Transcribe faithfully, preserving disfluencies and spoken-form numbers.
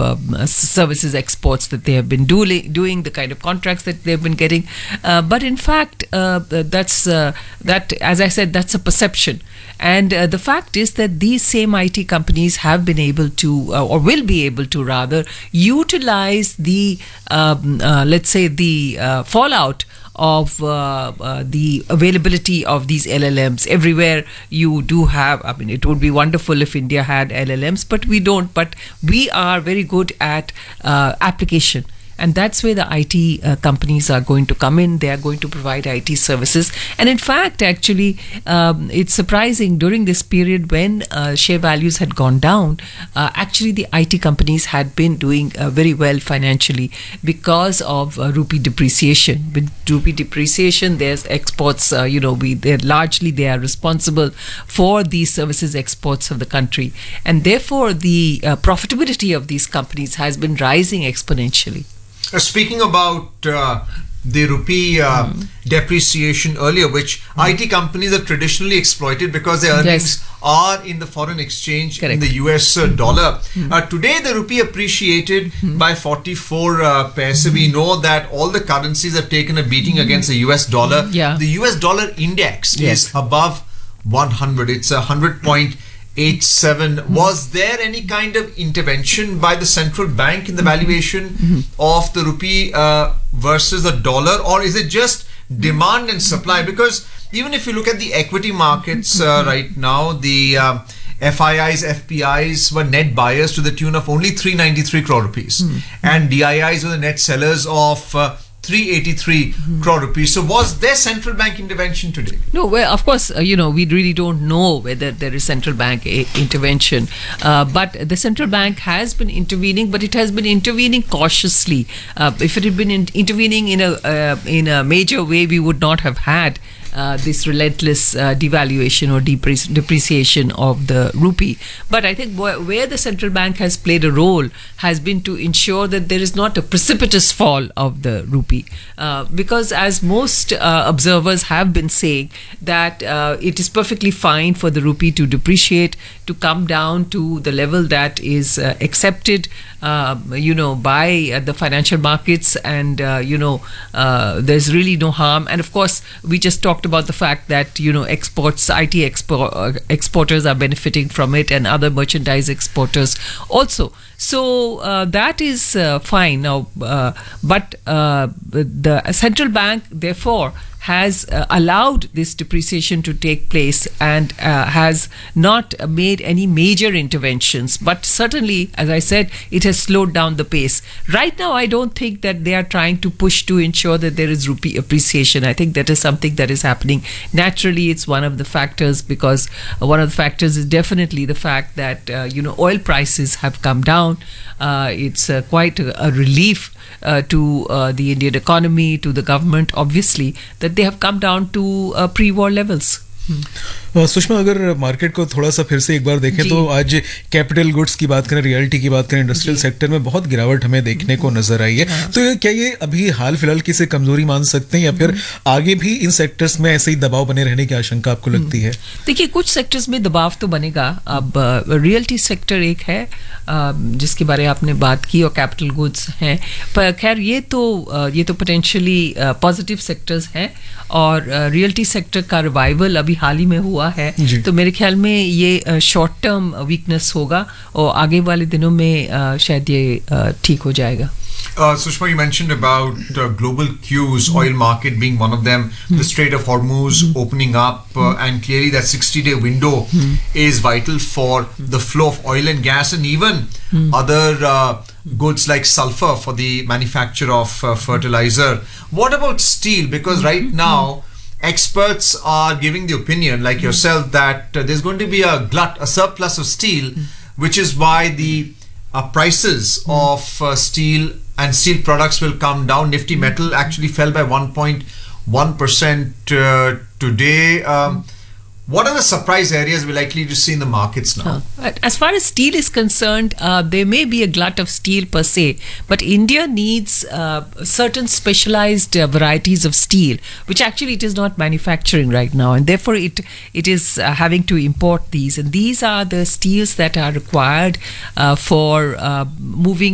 um, services exports that they have been doing, doing the kind of contracts that they've been getting. Uh, but in fact, uh, that's uh, that, as I said, that's a perception. And uh, the fact is that these same I T companies have been able to, uh, or will be able to rather, utilize the, um, uh, let's say, the uh, fallout of uh, uh, the availability of these L L Ms. Everywhere you do have, I mean, it would be wonderful if India had L L Ms, but we don't. But we are very good at uh, application. And that's where the I T uh, companies are going to come in. They are going to provide I T services. And in fact, actually, um, it's surprising during this period when uh, share values had gone down, uh, actually the I T companies had been doing uh, very well financially because of uh, rupee depreciation. With rupee depreciation, there's exports, uh, you know, we they're largely they are responsible for these services exports of the country. And therefore, the uh, profitability of these companies has been rising exponentially. Uh, speaking about uh, the rupee uh, mm. depreciation earlier, which mm. I T companies have traditionally exploited because their earnings yes. are in the foreign exchange Correct. in the U S uh, dollar. Mm. Uh, today, the rupee appreciated mm. by forty-four uh, paise. Mm. We know that all the currencies have taken a beating mm. against the U S dollar. Yeah. The U S dollar index yes. is above one hundred. It's a one hundred point eight seven. Mm-hmm. Was there any kind of intervention by the central bank in the valuation mm-hmm. of the rupee uh, versus the dollar, or is it just demand and supply? Because even if you look at the equity markets uh, right now, the uh, F I Is, F P Is were net buyers to the tune of only three hundred ninety-three crore rupees, mm-hmm. and D I Is were the net sellers of uh, three hundred eighty-three mm-hmm. crore rupees. So was there central bank intervention today? No, well, of course, uh, you know, we really don't know whether there is central bank a- intervention. Uh, but the central bank has been intervening, but it has been intervening cautiously. Uh, if it had been in- intervening in a uh, in a major way, we would not have had Uh, this relentless uh, devaluation or depre- depreciation of the rupee. But I think wh- where the central bank has played a role has been to ensure that there is not a precipitous fall of the rupee. Uh, because as most uh, observers have been saying, that uh, it is perfectly fine for the rupee to depreciate, to come down to the level that is uh, accepted, uh, you know, by uh, the financial markets, and, uh, you know, uh, there's really no harm. And of course, we just talked about the fact that, you know, exports, I T expo- uh, exporters are benefiting from it, and other merchandise exporters also. So uh, that is uh, fine now. Uh, but uh, the central bank, therefore, has uh, allowed this depreciation to take place, and uh, has not made any major interventions. But certainly, as I said, it has slowed down the pace. Right now, I don't think that they are trying to push to ensure that there is rupee appreciation. I think that is something that is happening naturally. It's one of the factors, because uh, one of the factors is definitely the fact that, uh, you know, oil prices have come down. Uh, it's uh, quite a, a relief uh, to uh, the Indian economy, to the government, obviously, that they have come down to uh, pre-war levels. Sushma, अगर market को थोड़ा सा फिर से एक बार देखें तो आज कैपिटल गुड्स की बात करें, रियल्टी की बात करें, इंडस्ट्रियल सेक्टर में बहुत गिरावट हमें देखने को नजर आई है. हाँ. तो ये क्या ये अभी हाल फिलहाल की से कमजोरी मान सकते हैं, या फिर आगे भी इन सेक्टर्स में ऐसे ही दबाव बने रहने की आशंका आपको लगती है? देखिए, कुछ सेक्टर्स में दबाव तो बनेगा. अब रियल्टी सेक्टर एक है जिसके बारे में आपने बात की, और कैपिटल गुड्स हैं. पर खैर ये तो ये तो पोटेंशियली पॉजिटिव सेक्टर्स हैं, और रियल्टी सेक्टर का रिवाइवल अभी हाल ही में हुआ है. तो मेरे ख्याल में ये शॉर्ट टर्म वीकनेस होगा, और आगे वाले दिनों में शायद ये ठीक हो जाएगा. Uh, Sushma, you mentioned about uh, global cues, mm-hmm. oil market being one of them, mm-hmm. the Strait of Hormuz mm-hmm. opening up, uh, mm-hmm. and clearly that sixty-day window mm-hmm. is vital for mm-hmm. the flow of oil and gas, and even mm-hmm. other uh, goods like sulfur for the manufacture of uh, fertilizer. What about steel? Because mm-hmm. right now, experts are giving the opinion, like mm-hmm. yourself, that uh, there's going to be a glut, a surplus of steel, mm-hmm. which is why the uh, prices mm-hmm. of uh, steel and steel products will come down. Nifty Metal actually fell by one point one percent uh, today. Um, What are the surprise areas we're likely to see in the markets now? Uh, as far as steel is concerned, uh, there may be a glut of steel per se, but India needs uh, certain specialized uh, varieties of steel, which actually it is not manufacturing right now, and therefore it it is uh, having to import these. And these are the steels that are required uh, for uh, moving